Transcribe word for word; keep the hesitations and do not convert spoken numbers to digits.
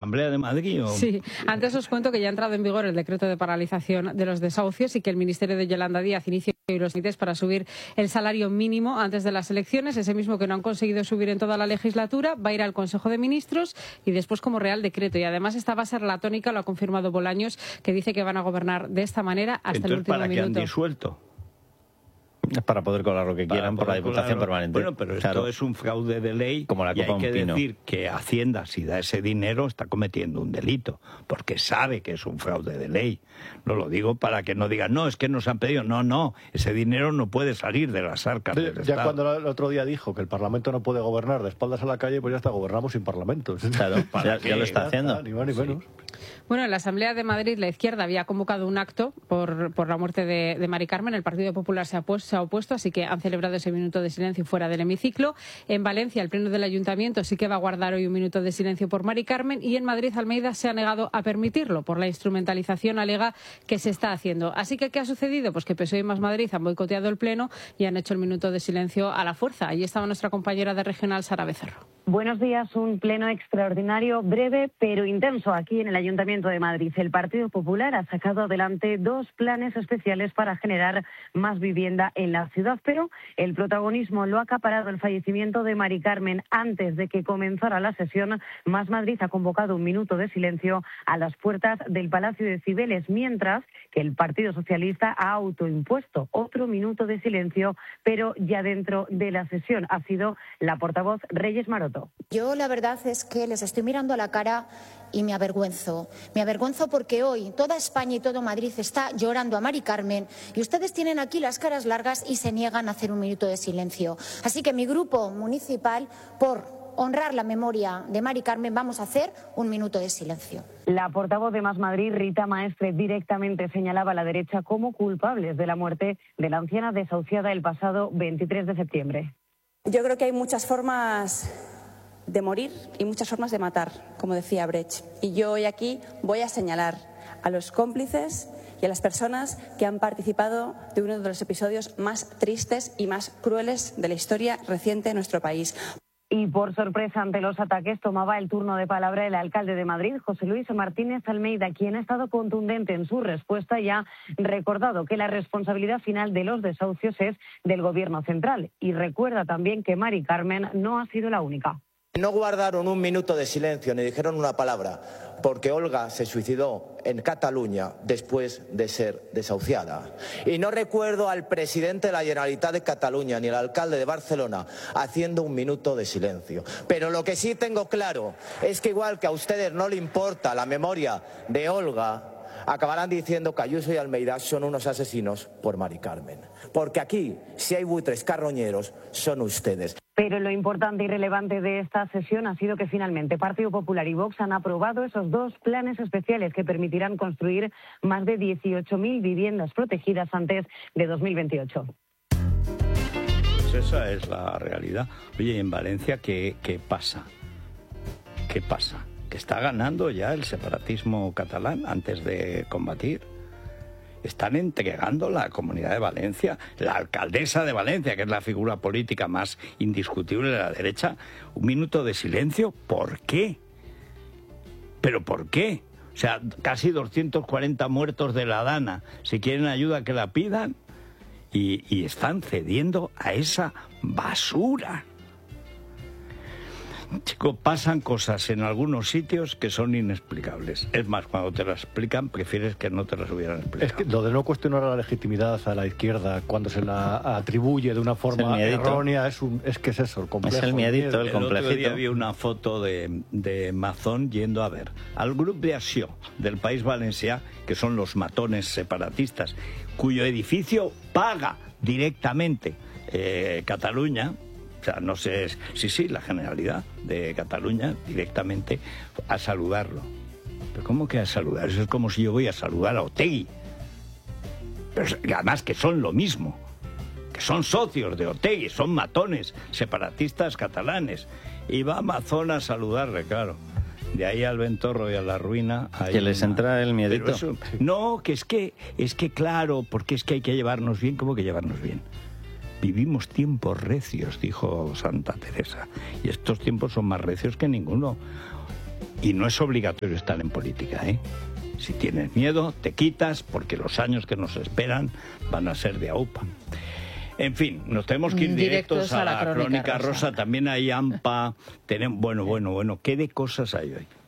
Asamblea de Madrid? ¿O? Sí, antes os cuento que ya ha entrado en vigor el decreto de paralización de los desahucios y que el Ministerio de Yolanda Díaz inicia los trámites para subir el salario mínimo antes de las elecciones, ese mismo que no han conseguido subir en toda la legislatura, va a ir al Consejo de Ministros y después como Real Decreto. Y además esta va a ser la tónica, lo ha confirmado Bolaños, que dice que van a gobernar de esta manera hasta Entonces, el último ¿para minuto. qué han disuelto? Para poder colar lo que Para quieran por la Diputación colarlo. Permanente. Bueno, pero esto Claro. es un fraude de ley. Como la y copa hay que un pino. decir que Hacienda, si da ese dinero, está cometiendo un delito, porque sabe que es un fraude de ley. No lo digo para que no digan, no, es que nos han pedido. No, no, ese dinero no puede salir de las arcas del Ya Estado. cuando el otro día dijo que el Parlamento no puede gobernar de espaldas a la calle, pues ya está, gobernamos sin Parlamento. Claro, ya, ya lo está Ya haciendo. está, ni más ni menos. Bueno, en la Asamblea de Madrid la izquierda había convocado un acto por, por la muerte de, de Mari Carmen. El Partido Popular se ha, pues, se ha opuesto, así que han celebrado ese minuto de silencio fuera del hemiciclo. En Valencia, el Pleno del Ayuntamiento sí que va a guardar hoy un minuto de silencio por Mari Carmen y en Madrid Almeida se ha negado a permitirlo por la instrumentalización alega que se está haciendo. Así que, ¿qué ha sucedido? Pues que P S O E y Más Madrid han boicoteado el Pleno y han hecho el minuto de silencio a la fuerza. Allí estaba nuestra compañera de Regional, Sara Becerro. Buenos días, un pleno extraordinario, breve pero intenso aquí en el Ayuntamiento de Madrid. El Partido Popular ha sacado adelante dos planes especiales para generar más vivienda en la ciudad, pero el protagonismo lo ha acaparado el fallecimiento de Mari Carmen. Antes de que comenzara la sesión, Más Madrid ha convocado un minuto de silencio a las puertas del Palacio de Cibeles, mientras que el Partido Socialista ha autoimpuesto otro minuto de silencio, pero ya dentro de la sesión. Ha sido la portavoz Reyes Maroto. Yo la verdad es que les estoy mirando a la cara y me avergüenzo. Me avergüenzo porque hoy toda España y todo Madrid está llorando a Mari Carmen y ustedes tienen aquí las caras largas y se niegan a hacer un minuto de silencio. Así que mi grupo municipal, por honrar la memoria de Mari Carmen, vamos a hacer un minuto de silencio. La portavoz de Más Madrid, Rita Maestre, directamente señalaba a la derecha como culpables de la muerte de la anciana desahuciada el pasado veintitrés de septiembre. Yo creo que hay muchas formas de morir y muchas formas de matar, como decía Brecht. Y yo hoy aquí voy a señalar a los cómplices y a las personas que han participado de uno de los episodios más tristes y más crueles de la historia reciente de nuestro país. Y por sorpresa ante los ataques tomaba el turno de palabra el alcalde de Madrid, José Luis Martínez Almeida, quien ha estado contundente en su respuesta y ha recordado que la responsabilidad final de los desahucios es del Gobierno central. Y recuerda también que Mari Carmen no ha sido la única. No guardaron un minuto de silencio ni dijeron una palabra porque Olga se suicidó en Cataluña después de ser desahuciada. Y no recuerdo al presidente de la Generalitat de Cataluña ni al alcalde de Barcelona haciendo un minuto de silencio. Pero lo que sí tengo claro es que igual que a ustedes no le importa la memoria de Olga, acabarán diciendo que Ayuso y Almeida son unos asesinos por Mari Carmen. Porque aquí, si hay buitres carroñeros, son ustedes. Pero lo importante y relevante de esta sesión ha sido que finalmente Partido Popular y Vox han aprobado esos dos planes especiales que permitirán construir más de dieciocho mil viviendas protegidas antes de dos mil veintiocho. Pues esa es la realidad. Oye, ¿y en Valencia qué, qué pasa? ¿Qué pasa? Que está ganando ya el separatismo catalán antes de combatir. Están entregando la Comunidad de Valencia, la alcaldesa de Valencia, que es la figura política más indiscutible de la derecha, un minuto de silencio. ¿Por qué? ¿Pero por qué? O sea, casi doscientos cuarenta muertos de la Dana. Si quieren ayuda, que la pidan. Y, y están cediendo a esa basura. Chicos, pasan cosas en algunos sitios que son inexplicables. Es más, cuando te las explican, prefieres que no te las hubieran explicado. Es que lo de no cuestionar la legitimidad a la izquierda cuando se la atribuye de una forma errónea es, un, es que es eso, el complejo. Es el miedito, el, el complejito. otro día vi una foto de, de Mazón yendo a ver al Grup de Acció del País Valencià, que son los matones separatistas, cuyo edificio paga directamente eh, Cataluña. O sea, no sé, sí, sí, la Generalidad de Cataluña directamente a saludarlo. ¿Pero cómo que a saludar? Eso es como si yo voy a saludar a Otegi. Pero además que son lo mismo, que son socios de Otegi, son matones, separatistas catalanes. Y va Mazón a saludarle, claro. De ahí al ventorro y a la ruina. Que les una... entra el miedito. Eso, no, que es que, es que claro, porque es que hay que llevarnos bien. ¿Cómo que llevarnos bien? Vivimos tiempos recios, dijo Santa Teresa, y estos tiempos son más recios que ninguno. Y no es obligatorio estar en política, ¿eh? Si tienes miedo, te quitas, porque los años que nos esperan van a ser de aupa. En fin, nos tenemos que ir directos, directos a, a la, la crónica, crónica rosa. rosa. También hay AMPA. Tenemos, bueno, bueno, bueno, ¿qué de cosas hay hoy?